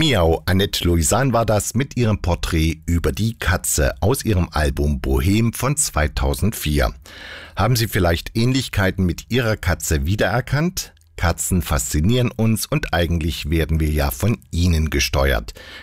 Miau, Annette Louisan war das mit ihrem Porträt über die Katze aus ihrem Album Bohem von 2004. Haben Sie vielleicht Ähnlichkeiten mit Ihrer Katze wiedererkannt? Katzen faszinieren uns und eigentlich werden wir ja von ihnen gesteuert.